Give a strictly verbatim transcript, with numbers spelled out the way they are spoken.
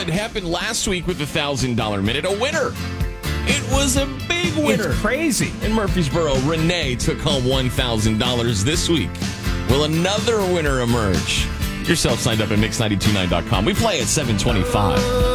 it happened last week with the one thousand dollars minute. A winner. It was a big winner. It's crazy. In Murfreesboro, Renee took home one thousand dollars this week. Will another winner emerge? Yourself signed up at mix nine two nine dot com. We play at seven twenty-five.